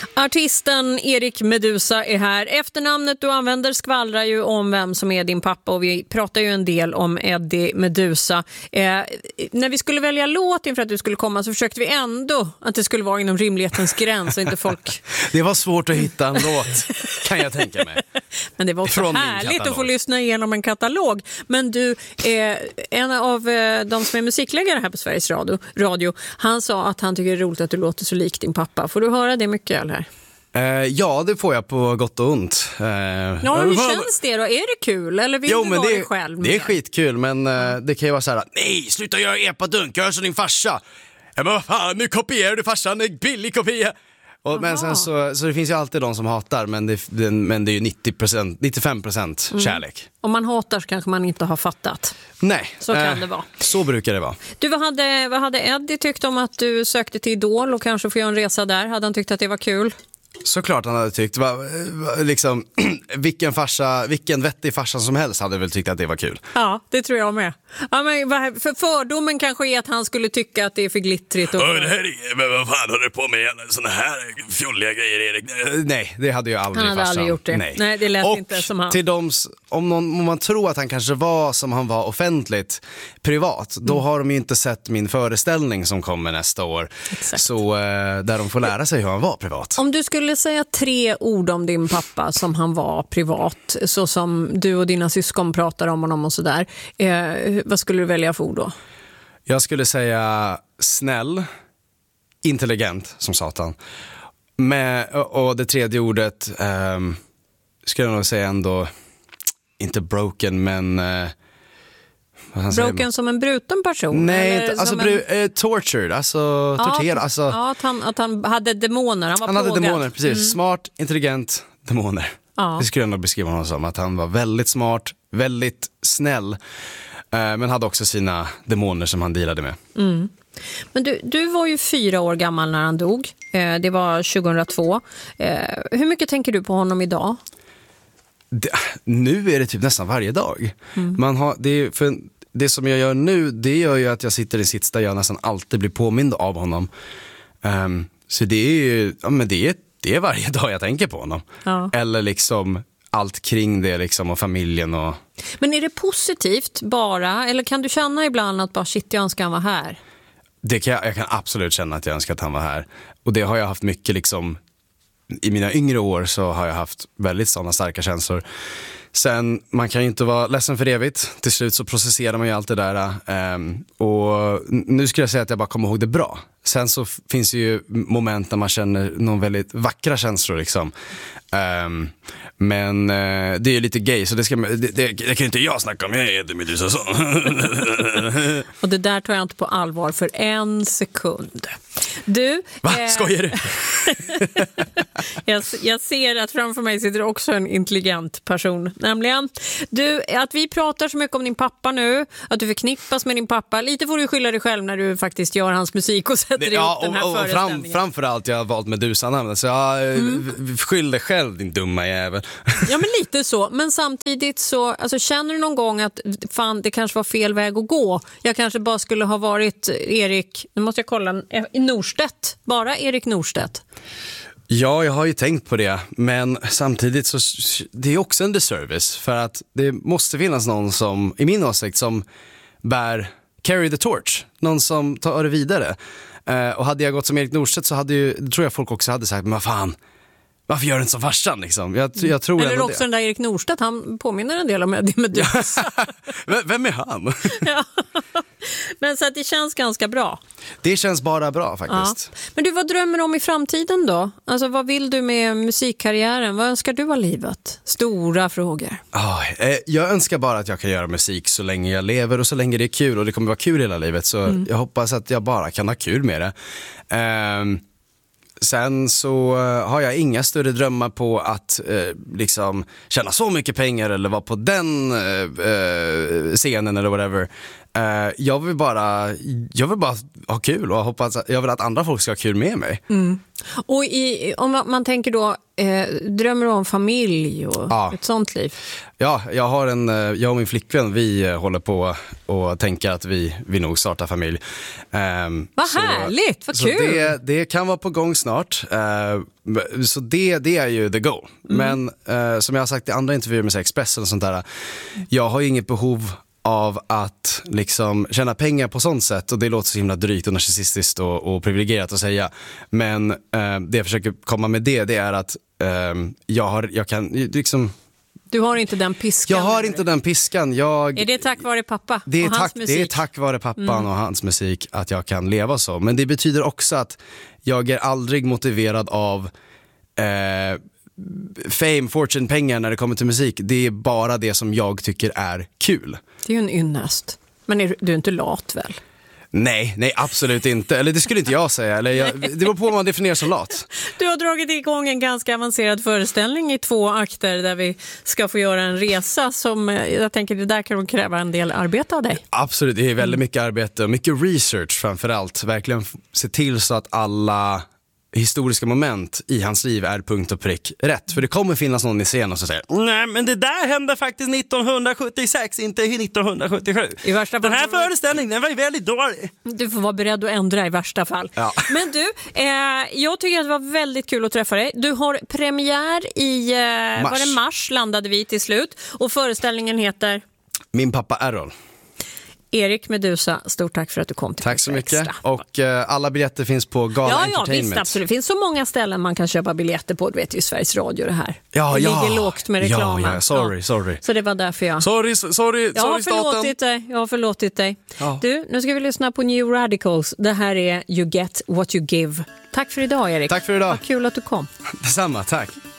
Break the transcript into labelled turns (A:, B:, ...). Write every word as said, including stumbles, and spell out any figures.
A: Artisten Erik Meduza är här. Efternamnet du använder skvallrar ju om vem som är din pappa, och vi pratar ju en del om Eddie Meduza. Eh, när vi skulle välja låt inför att du skulle komma så försökte vi ändå att det skulle vara inom rimlighetens gräns och inte folk...
B: Det var svårt att hitta en låt, kan jag tänka mig.
A: Men det var också
B: Från
A: härligt att få lyssna igenom en katalog. Men du, eh, en av eh, de som är musikläggare här på Sveriges Radio, radio, han sa att han tycker det är roligt att du låter så lik din pappa. Får du höra det mycket eller?
B: Eh, ja, det får jag på gott och ont. Eh,
A: ja, hur
B: fan...
A: känns det då? Är det kul? Eller vill
B: jo,
A: du
B: men
A: vara
B: det,
A: dig själv?
B: Det är skitkul, men eh, det kan ju vara så här: nej, sluta göra epadunk, gör som din farsa. Ja, men vad fan, nu kopierar du farsan, en billig kopia. Och, men sen så, så det finns ju alltid de som hatar, men det, det, men det är ju nittio procent, nittiofem procent mm. kärlek.
A: Om man hatar så kanske man inte har fattat.
B: Nej,
A: så kan
B: eh,
A: det vara.
B: Så brukar det vara.
A: Du, vad hade, vad hade Eddie tyckt om att du sökte till Idol och kanske få göra en resa där? Hade han tyckt att det var kul?
B: Såklart han hade tyckt. Va, va, liksom, vilken, farsa, vilken vettig farsa som helst hade väl tyckt att det var kul.
A: Ja, det tror jag med. Ja, men för fördomen kanske är att han skulle tycka att det är för glittrigt. Och...
B: Oh, det här är, men vad fan håller du på med såna här fjolliga grejer, Erik? Nej, det hade ju aldrig
A: han hade
B: farsan.
A: aldrig gjort det.
B: Nej,
A: Nej det lät
B: och
A: inte som han.
B: Till de, om, någon, om man tror att han kanske var som han var offentligt privat, då mm. har de ju inte sett min föreställning som kommer nästa år.
A: Exakt.
B: Så där de får lära sig hur han var privat.
A: Om du skulle säga tre ord om din pappa som han var privat, så som du och dina syskon pratar om honom och sådär, eh, vad skulle du välja för ord då?
B: Jag skulle säga snäll, intelligent som satan. Med, och det tredje ordet eh, skulle jag nog säga ändå, inte broken, men eh,
A: broken som en bruten person?
B: Nej, inte, alltså bru- en... eh, tortured, alltså
A: ja,
B: torterad. Alltså,
A: ja, att han, att han hade demoner, han var
B: Han
A: plågad.
B: hade demoner, precis. Mm. Smart, intelligent, demoner.
A: Ja.
B: Det skulle jag nog beskriva honom som, att han var väldigt smart, väldigt snäll, eh, men hade också sina demoner som han dealade med.
A: Mm. Men du, du var ju fyra år gammal när han dog. Eh, det var tjugohundratvå. Eh, hur mycket tänker du på honom idag?
B: Det, nu är det typ nästan varje dag. Mm. Man har, det, är, för det som jag gör nu, det gör ju att jag sitter i en sits där jag nästan alltid blir påmind av honom. Um, så det är ju, ja, men det är, det är varje dag jag tänker på honom. Ja. Eller liksom allt kring det liksom, och familjen. Och...
A: Men är det positivt bara, eller kan du känna ibland att bara shit, jag önskar han var här?
B: Det kan jag, jag kan absolut känna att jag önskar att han var här. Och det har jag haft mycket liksom, i mina yngre år så har jag haft väldigt sådana starka känslor. Sen, man kan ju inte vara ledsen för evigt. Till slut så processerar man ju allt det där. Um, och nu skulle jag säga att jag bara kommer ihåg det bra. Sen så f- finns det ju moment när man känner någon väldigt vackra känslor liksom. Um, men uh, det är ju lite gay, så det, ska, det, det, det kan ju inte jag snacka om. Jag är Eddie Meduza så.
A: Och det där tar jag inte på allvar för en sekund. Du,
B: Va?
A: Eh...
B: Skojar du?
A: jag, jag ser att framför mig sitter också en intelligent person. Nämligen, du, att vi pratar så mycket om din pappa nu, att du förknippas med din pappa. Lite får du skylla dig själv när du faktiskt gör hans musik och sätter det,
B: ja,
A: ihop den här
B: och, och
A: föreställningen.
B: fram, framförallt jag har valt Meduza-namnet. Så jag mm. skyll dig själv, din dumma jävel.
A: Ja, men lite så. Men samtidigt så, alltså, känner du någon gång att fan, det kanske var fel väg att gå? Jag kanske bara skulle ha varit Erik, nu måste jag kolla, i Norstedt. Bara Erik Norstedt.
B: Ja, jag har ju tänkt på det, men samtidigt så det är också en disservice, för att det måste finnas någon som, i min åsikt, som bär carry the torch, någon som tar det vidare. Uh, och hade jag gått som Erik Norstedt så hade ju, tror jag folk också hade sagt, men vad fan, varför gör du inte som farsan liksom? Jag, jag tror
A: Eller också
B: det.
A: den där Erik Norstedt, han påminner en del om Eddie Meduza.
B: Vem är han?
A: Ja. Men så att det känns ganska bra.
B: Det känns bara bra faktiskt.
A: Ja. Men du, vad drömmer du om i framtiden då? Alltså, vad vill du med musikkarriären? Vad önskar du av livet? Stora frågor.
B: Oh, eh, jag önskar bara att jag kan göra musik så länge jag lever och så länge det är kul, och det kommer vara kul hela livet. Så mm. jag hoppas att jag bara kan ha kul med det. Um, Sen så uh, har jag inga större drömmar på att uh, liksom tjäna så mycket pengar eller vara på den uh, uh, scenen eller whatever. Uh, jag vill bara jag vill bara ha kul och hoppas jag vill att andra folk ska ha kul med mig.
A: Mm. Och i, om man, man tänker då eh, drömmer du om familj och ja. ett sånt liv?
B: Ja, jag har en jag och min flickvän, vi uh, håller på och tänker att vi vi nog startar familj. Um,
A: vad
B: så,
A: härligt, vad
B: så
A: kul.
B: Det, det kan vara på gång snart. Uh, så det det är ju the goal. Mm. Men uh, som jag har sagt i andra intervjuer med Expressen och sånt där, jag har ju inget behov av att liksom tjäna pengar på sånt sätt, och det låter så himla drygt och narcissistiskt och, och privilegierat att säga, men eh, det jag försöker komma med det, det är att eh, jag har, jag kan liksom
A: du har inte den piskan.
B: Jag har inte den piskan. Jag,
A: är det tack vare pappa
B: det är
A: och hans
B: tack,
A: musik?
B: Det är tack vare pappan
A: mm.
B: och hans musik att jag kan leva så. Men det betyder också att jag är aldrig motiverad av eh, fame, fortune, pengar när det kommer till musik. Det är bara det som jag tycker är kul.
A: Det är ju en ynnest. Men är, du är inte lat väl?
B: Nej, nej absolut inte. Eller det skulle inte jag säga. Eller jag, det beror på vad man definierar som lat.
A: Du har dragit igång en ganska avancerad föreställning i två akter där vi ska få göra en resa som jag tänker det där kan kräva en del arbete av dig.
B: Absolut, det är väldigt mycket arbete och mycket research framförallt. Verkligen se till så att alla historiska moment i hans liv är punkt och prick rätt. För det kommer finnas någon i scenen som säger nej men det där hände faktiskt nittonhundrasjuttiosex, inte nittonhundrasjuttiosju. I värsta fall, den här föreställningen den var ju väldigt dålig.
A: Du får vara beredd att ändra i värsta fall.
B: Ja.
A: Men du, eh, jag tycker att det var väldigt kul att träffa dig. Du har premiär i eh,
B: mars.
A: Var det mars landade vi till slut. Och föreställningen heter
B: Min pappa Errol.
A: Erik Meduza, stort tack för att du kom till
B: Tack så mycket. Och uh, alla biljetter finns på Gala
A: ja,
B: Entertainment.
A: Ja, visst, absolut. Det finns så många ställen man kan köpa biljetter på. Du vet ju Sveriges Radio det här.
B: Ja,
A: det
B: ja.
A: ligger lågt med reklamen.
B: Ja, ja, sorry, ja. sorry.
A: Så det var därför jag...
B: Sorry, sorry,
A: jag har
B: sorry staten.
A: förlåtit dig. Jag har förlåtit dig.
B: Ja.
A: Du, nu ska vi lyssna på New Radicals. Det här är You Get What You Give. Tack för idag, Erik.
B: Tack för idag.
A: Vad kul att du kom.
B: Detsamma, tack.